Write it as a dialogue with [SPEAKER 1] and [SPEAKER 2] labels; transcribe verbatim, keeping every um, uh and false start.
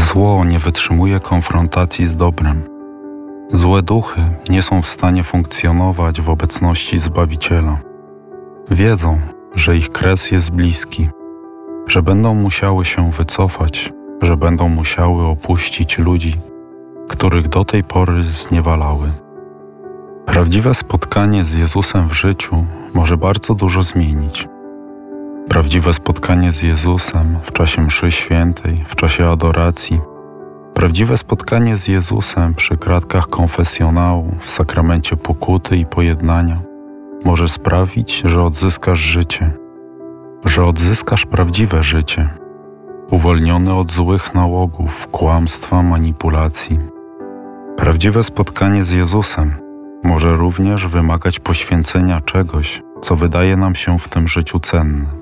[SPEAKER 1] Zło nie wytrzymuje konfrontacji z dobrem. Złe duchy nie są w stanie funkcjonować w obecności Zbawiciela. Wiedzą, że ich kres jest bliski, że będą musiały się wycofać, że będą musiały opuścić ludzi, których do tej pory zniewalały. Prawdziwe spotkanie z Jezusem w życiu może bardzo dużo zmienić. Prawdziwe spotkanie z Jezusem w czasie mszy świętej, w czasie adoracji, prawdziwe spotkanie z Jezusem przy kratkach konfesjonału, w sakramencie pokuty i pojednania może sprawić, że odzyskasz życie, że odzyskasz prawdziwe życie, uwolnione od złych nałogów, kłamstwa, manipulacji. Prawdziwe spotkanie z Jezusem może również wymagać poświęcenia czegoś, co wydaje nam się w tym życiu cenne.